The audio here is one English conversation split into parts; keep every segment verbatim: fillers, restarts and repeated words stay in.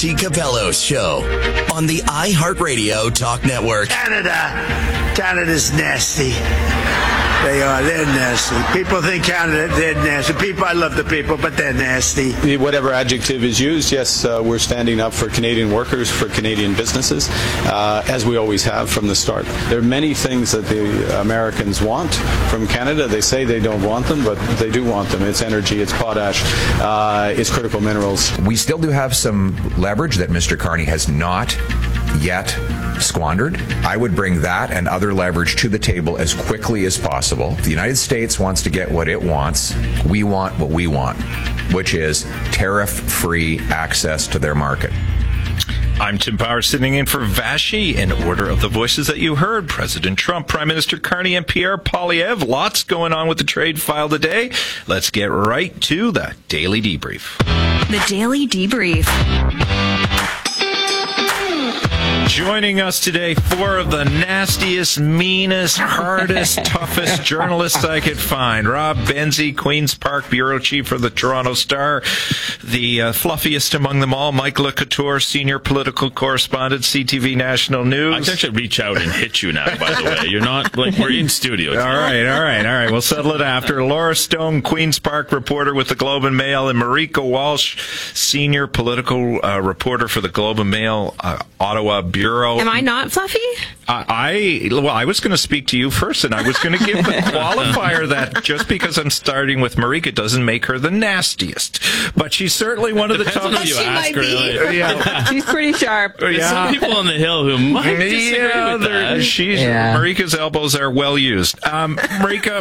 Vassy Capello's show on the iHeartRadio Talk Network. Canada. Canada's nasty. They are. They're nasty. People think Canada, they're nasty. People, I love the people, but they're nasty. Whatever adjective is used, yes, uh, we're standing up for Canadian workers, for Canadian businesses, uh, as we always have from the start. There are many things that the Americans want from Canada. They say they don't want them, but they do want them. It's energy, it's potash, uh, it's critical minerals. We still do have some leverage that Mister Carney has not yet squandered. I would bring that and other leverage to the table as quickly as possible. If the United States wants to get what it wants, we want what we want, which is tariff-free access to their market. I'm Tim Power, sitting in for Vassy. In order of the voices that you heard, President Trump, Prime Minister Carney, and Pierre Poilievre. Lots going on with the trade file today. Let's get right to the Daily Debrief. The Daily Debrief. Joining us today, four of the nastiest, meanest, hardest, toughest journalists I could find. Rob Benzie, Queen's Park Bureau Chief for the Toronto Star. The uh, fluffiest among them all, Mike LeCouture, Senior Political Correspondent, C T V National News. I can actually reach out and hit you now, by the way. You're not, like, we're in studio. All right, all right, all right. We'll settle it after. Laura Stone, Queen's Park reporter with the Globe and Mail, and Marika Walsh, Senior Political uh, Reporter for the Globe and Mail, uh, Ottawa Bureau. Am I not fluffy? I, I well, I was going to speak to you first, and I was going to give the qualifier that just because I'm starting with Marika doesn't make her the nastiest, but she's certainly one of the toughest. She might be. Yeah. She's pretty sharp. There's Yeah. some people on the Hill who might disagree Yeah, with that. she's Yeah. Marika's elbows are well used. Um, Marika,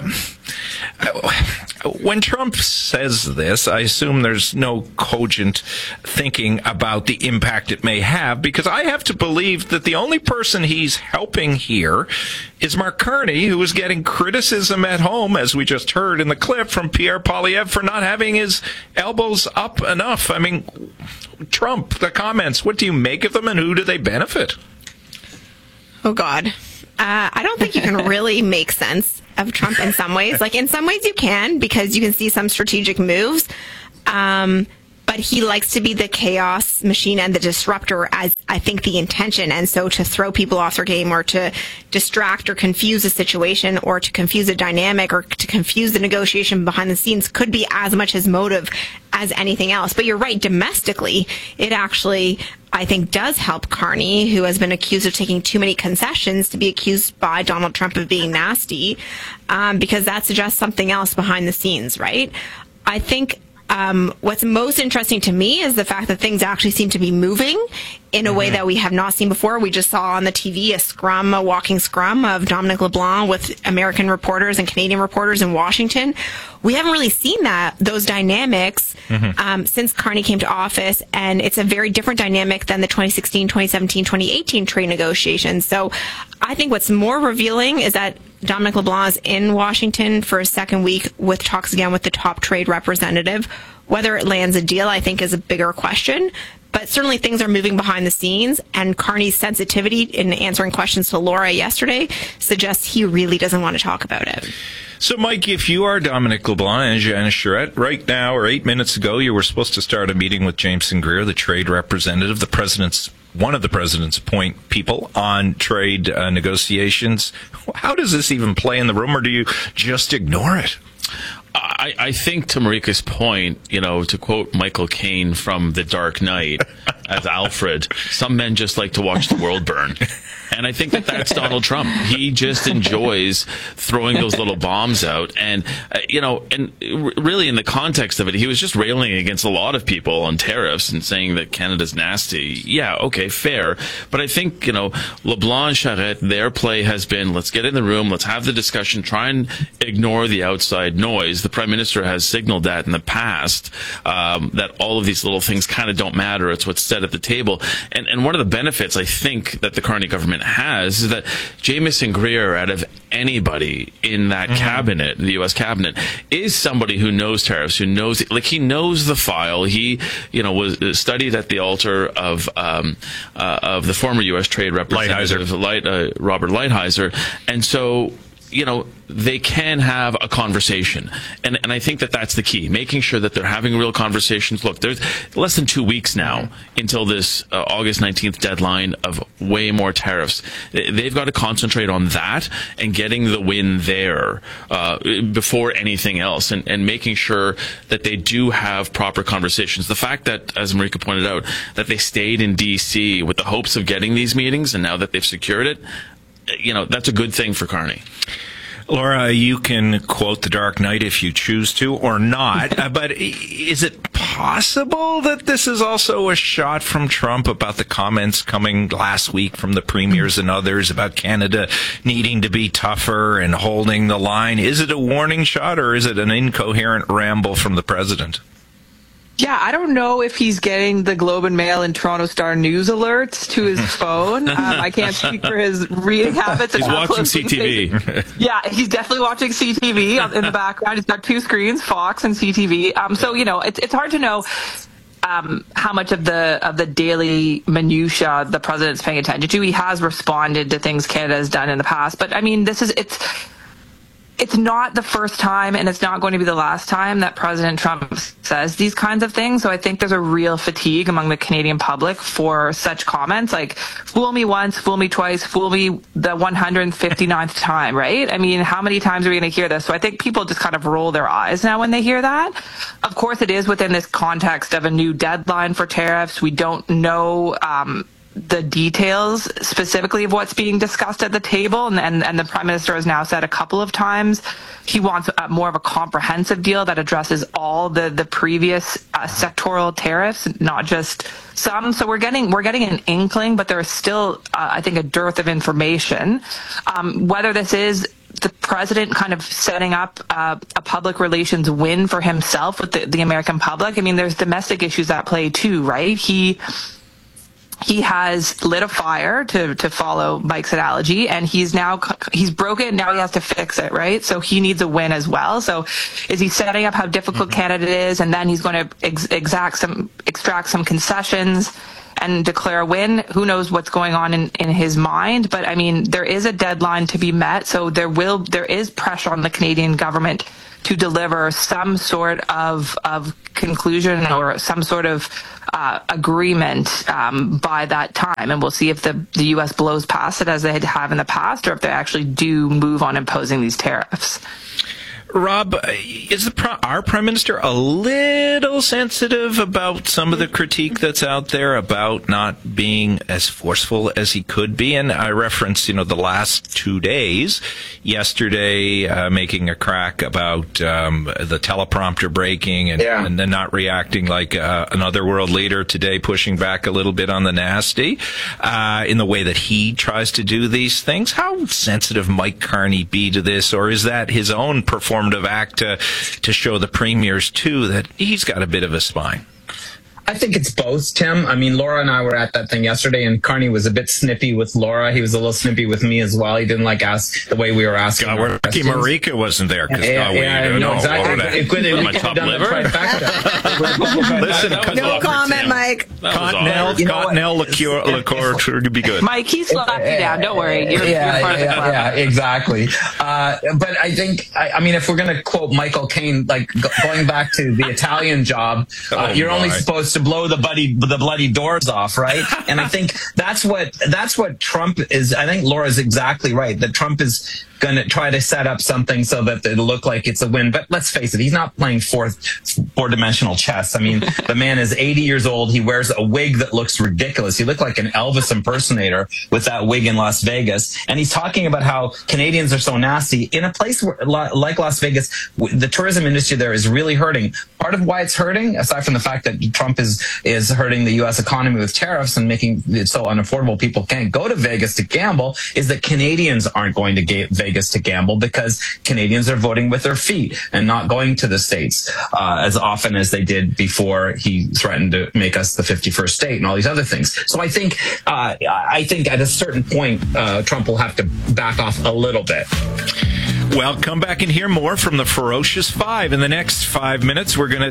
when Trump says this, I assume there's no cogent thinking about the impact it may have, because I have to believe that the only person he's helping here is Mark Carney, who is getting criticism at home, as we just heard in the clip, from Pierre Poilievre for not having his elbows up enough. I mean, Trump, the comments, what do you make of them, and who do they benefit? Oh, God. Uh, I don't think you can really make sense of Trump in some ways. Like, in some ways you can, because you can see some strategic moves. Um, but he likes to be the chaos machine and the disruptor, as I think the intention. And so to throw people off their game, or to distract or confuse a situation, or to confuse a dynamic, or to confuse the negotiation behind the scenes could be as much his motive as anything else. But you're right, domestically, it actually, I think, does help Carney, who has been accused of taking too many concessions, to be accused by Donald Trump of being nasty, um, because that suggests something else behind the scenes, right? I think Um, what's most interesting to me is the fact that things actually seem to be moving in a way that we have not seen before. We just saw on the T V a scrum, a walking scrum of Dominic LeBlanc with American reporters and Canadian reporters in Washington. We haven't really seen that, those dynamics, mm-hmm. um, since Carney came to office, and it's a very different dynamic than the twenty sixteen, twenty seventeen, twenty eighteen trade negotiations. So I think what's more revealing is that Dominic LeBlanc is in Washington for a second week with talks again with the top trade representative. Whether it lands a deal, I think, is a bigger question. But certainly things are moving behind the scenes, and Carney's sensitivity in answering questions to Laura yesterday suggests he really doesn't want to talk about it. So, Mike, if you are Dominic LeBlanc and Janice Charette, right now, or eight minutes ago, you were supposed to start a meeting with Jameson Greer, the trade representative, the president's one of the president's point people on trade uh, negotiations. How does this even play in the room, or do you just ignore it? I, I think, to Marika's point, you know, to quote Michael Caine from The Dark Knight as Alfred, some men just like to watch the world burn. And I think that that's Donald Trump. He just enjoys throwing those little bombs out. And, uh, you know, and really in the context of it, he was just railing against a lot of people on tariffs and saying that Canada's nasty. Yeah, okay, fair. But I think, you know, LeBlanc and Charette, their play has been, let's get in the room, let's have the discussion, try and ignore the outside noise. The Prime Minister has signaled that in the past, um, that all of these little things kind of don't matter. It's what's said at the table. And, and one of the benefits, I think, that the Carney government has is that Jameson Greer, out of anybody in that mm-hmm. cabinet, the U S cabinet, is somebody who knows tariffs, who knows, like, he knows the file. He, you know, was studied at the altar of um, uh, of the former U S Trade Representative, Light, uh, Robert Lighthizer, and so you know, they can have a conversation. And and I think that that's the key, making sure that they're having real conversations. Look, there's less than two weeks now until this uh, August nineteenth deadline of way more tariffs. They've got to concentrate on that and getting the win there uh, before anything else, and, and making sure that they do have proper conversations. The fact that, as Marika pointed out, that they stayed in D C with the hopes of getting these meetings, and now that they've secured it, you know, that's a good thing for Carney. Laura, you can quote The Dark Knight if you choose to or not, uh, but is it possible that this is also a shot from Trump about the comments coming last week from the premiers and others about Canada needing to be tougher and holding the line? Is it a warning shot, or is it an incoherent ramble from the president? Yeah, I don't know if he's getting the Globe and Mail and Toronto Star news alerts to his phone. Um, I can't speak for his reading habits. He's watching C T V. Yeah, he's definitely watching C T V in the background. He's got two screens, Fox and C T V. Um, so, you know, it's it's hard to know um, how much of the of the daily minutia the president's paying attention to. He has responded to things Canada has done in the past. But, I mean, this is it's... It's not the first time, and it's not going to be the last time that President Trump says these kinds of things. So I think there's a real fatigue among the Canadian public for such comments like, fool me once, fool me twice, fool me the one hundred fifty-ninth time, right? I mean, how many times are we going to hear this? So I think people just kind of roll their eyes now when they hear that. Of course, it is within this context of a new deadline for tariffs. We don't know um, the details specifically of what's being discussed at the table, and, and, and the Prime Minister has now said a couple of times he wants a, more of a comprehensive deal that addresses all the the previous uh, sectoral tariffs, not just some. So we're getting we're getting an inkling, but there is still, uh, I think, a dearth of information. Um, whether this is the president kind of setting up uh, a public relations win for himself with the, the American public. I mean, there's domestic issues at play too, right? He He has lit a fire, to to follow Mike's analogy, and he's now he's broken. Now he has to fix it, right? So he needs a win as well. So is he setting up how difficult mm-hmm. Canada is, and then he's going to ex- exact some extract some concessions and declare a win? Who knows what's going on in, in his mind? But I mean, there is a deadline to be met, so there will there is pressure on the Canadian government to deliver some sort of of conclusion or some sort of uh, agreement um, by that time. And we'll see if the, the U S blows past it as they have in the past, or if they actually do move on imposing these tariffs. Rob, is the our Prime Minister a little sensitive about some of the critique that's out there about not being as forceful as he could be? And I referenced, you know, the last two days, yesterday uh, making a crack about um, the teleprompter breaking and, yeah. and then not reacting like uh, another world leader. Today pushing back a little bit on the nasty uh, in the way that he tries to do these things. How sensitive might Carney be to this, or is that his own performance of act to, to show the premiers too that he's got a bit of a spine? I think it's both, Tim. I mean, Laura and I were at that thing yesterday, and Carney was a bit snippy with Laura. He was a little snippy with me as well. He didn't like ask the way we were asking. God, we're lucky Marika wasn't there. Because yeah, yeah, yeah, we, no, no, exactly. It could have my top liver. Listen, no comment, Mike. Continental, you know Continental liqueur, liqueur would be good. Mike, he slapped you down. Don't worry. You're, yeah, you're part yeah, of the club. Yeah, exactly. Uh, but I think, I, I mean, if we're going to quote Michael Caine, like go, going back to the Italian job, uh, oh you're my. only supposed to blow the buddy. the bloody doors off, right? And I think that's what that's what Trump is. I think Laura's exactly right, that Trump is going to try to set up something so that it'll look like it's a win. But let's face it, he's not playing fourth four-dimensional chess. I mean, the man is eighty years old. He wears a wig that looks ridiculous. He looked like an Elvis impersonator with that wig in Las Vegas. And he's talking about how Canadians are so nasty. In a place where, like Las Vegas, the tourism industry there is really hurting. Part of why it's hurting, aside from the fact that Trump is is hurting the U S economy with tariffs and making it so unaffordable people can't go to Vegas to gamble, is that Canadians aren't going to ga- Vegas to gamble because Canadians are voting with their feet and not going to the States uh, as often as they did before he threatened to make us the fifty-first state and all these other things. So I think uh, I think at a certain point, uh, Trump will have to back off a little bit. Well, come back and hear more from the Ferocious Five in the next five minutes. We're going to... T-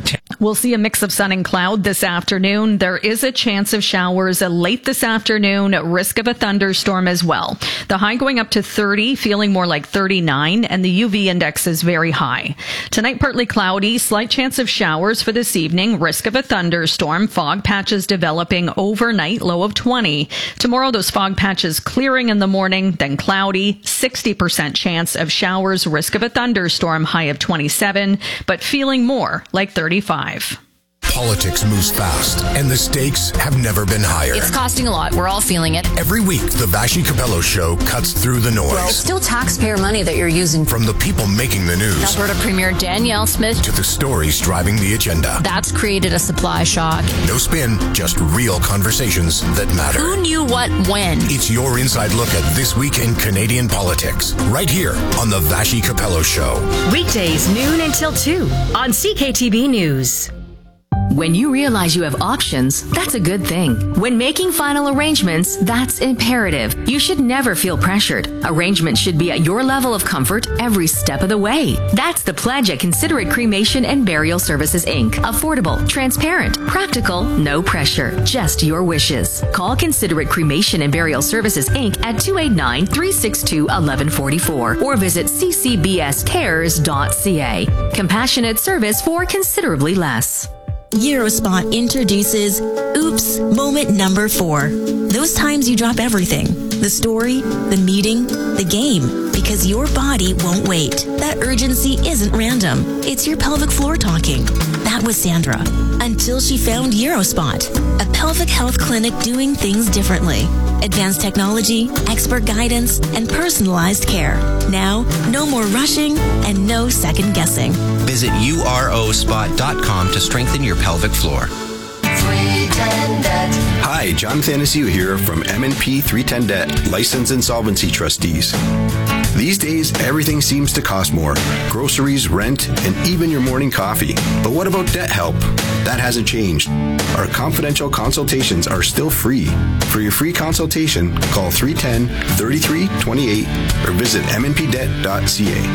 We'll see a mix of sun and cloud this afternoon. There is a chance of showers late this afternoon, risk of a thunderstorm as well. The high going up to thirty, feeling more like thirty-nine, and the U V index is very high. Tonight, partly cloudy, slight chance of showers for this evening, risk of a thunderstorm, fog patches developing overnight, low of twenty. Tomorrow, those fog patches clearing in the morning, then cloudy, sixty percent chance of showers, risk of a thunderstorm, high of twenty-seven, but feeling more like thirty-five. Politics moves fast, and the stakes have never been higher. It's costing a lot. We're all feeling it. Every week, the Vashi Capello Show cuts through the noise. Well, it's still taxpayer money that you're using. From the people making the news. Alberta Premier Danielle Smith. To the stories driving the agenda. That's created a supply shock. No spin, just real conversations that matter. Who knew what when? It's your inside look at this week in Canadian politics. Right here on the Vashi Capello Show. Weekdays, noon until two on C K T B News. When you realize you have options, that's a good thing. When making final arrangements, that's imperative. You should never feel pressured. Arrangements should be at your level of comfort every step of the way. That's the pledge at Considerate Cremation and Burial Services, Incorporated. Affordable, transparent, practical, no pressure, just your wishes. Call Considerate Cremation and Burial Services, Incorporated at two eight nine, three six two, one one four four or visit c c b s cares dot c a. Compassionate service for considerably less. Eurospot introduces Oops Moment Number Four. Those times you drop everything. The story, the meeting, the game. Because your body won't wait. That urgency isn't random. It's your pelvic floor talking. That was Sandra. Until she found Eurospot, a pelvic health clinic doing things differently. Advanced technology, expert guidance, and personalized care. Now, no more rushing and no second guessing. Visit U R O spot dot com to strengthen your pelvic floor. three ten Debt. Hi, John Thanasiu here from M and P three ten Debt, Licensed Insolvency Trustees. These days, everything seems to cost more. Groceries, rent, and even your morning coffee. But what about debt help? That hasn't changed. Our confidential consultations are still free. For your free consultation, call three one zero, three three two eight or visit m n p debt dot c a.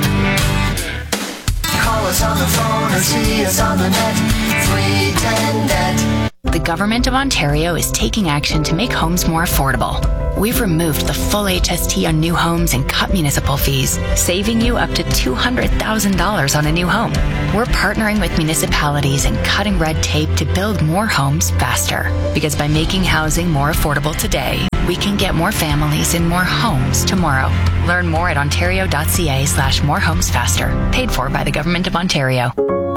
Call us on the phone or see us on the net. three ten Debt. The Government of Ontario is taking action to make homes more affordable. We've removed the full H S T on new homes and cut municipal fees, saving you up to two hundred thousand dollars on a new home. We're partnering with municipalities and cutting red tape to build more homes faster. Because by making housing more affordable today, we can get more families in more homes tomorrow. Learn more at ontario.ca slash more homes faster. Paid for by the Government of Ontario.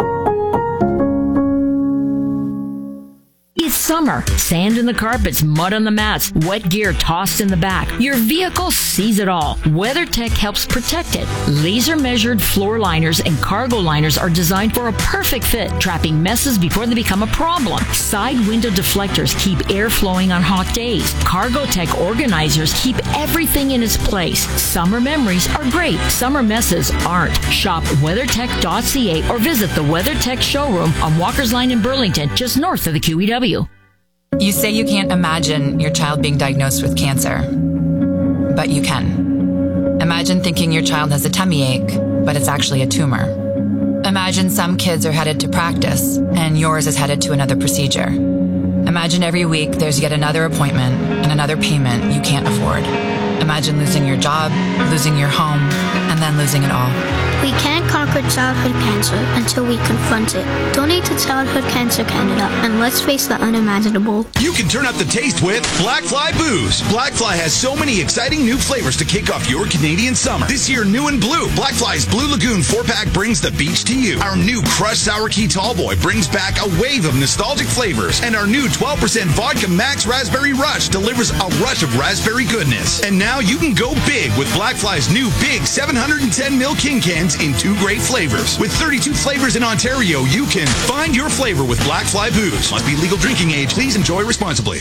It's summer. Sand in the carpets, mud on the mats, wet gear tossed in the back. Your vehicle sees it all. WeatherTech helps protect it. Laser measured floor liners and cargo liners are designed for a perfect fit, trapping messes before they become a problem. Side window deflectors keep air flowing on hot days. Cargotech organizers keep everything in its place. Summer memories are great. Summer messes aren't. Shop weathertech dot c a or visit the WeatherTech showroom on Walker's Line in Burlington, just north of the Q E W. You say you can't imagine your child being diagnosed with cancer, but you can. Imagine thinking your child has a tummy ache, but it's actually a tumor. Imagine some kids are headed to practice, and yours is headed to another procedure. Imagine every week there's yet another appointment and another payment you can't afford. Imagine losing your job, losing your home, and then losing it all. We can't conquer childhood cancer until we confront it. Donate to Childhood Cancer Canada and let's face the unimaginable. You can turn up the taste with Blackfly Booze. Blackfly has so many exciting new flavors to kick off your Canadian summer. This year, new and blue, Blackfly's Blue Lagoon four-pack brings the beach to you. Our new Crushed Sour Key Tallboy brings back a wave of nostalgic flavors. And our new twelve percent Vodka Max Raspberry Rush delivers a rush of raspberry goodness. And now you can go big with Blackfly's new big seven hundred ten milliliter King cans in two great flavors. With thirty-two flavors in Ontario, you can find your flavor with Blackfly Booze. Must be legal drinking age. Please enjoy responsibly.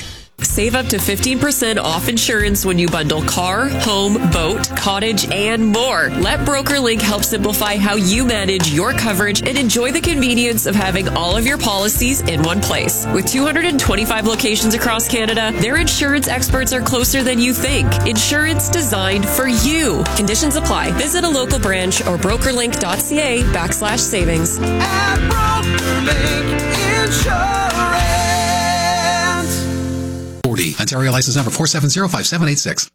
save up to fifteen percent off insurance when you bundle car, home, boat, cottage, and more. Let BrokerLink help simplify how you manage your coverage and enjoy the convenience of having all of your policies in one place. With two hundred twenty-five locations across Canada, their insurance experts are closer than you think. Insurance designed for you. Conditions apply. Visit a local branch or brokerlink.ca backslash savings. At BrokerLink Insurance. forty Ontario license number four seven zero five seven eight six.